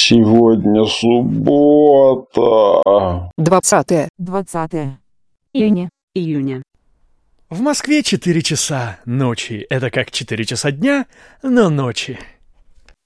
Сегодня суббота. 20 июня. В Москве 4 часа ночи. Это как 4 часа дня, но ночи.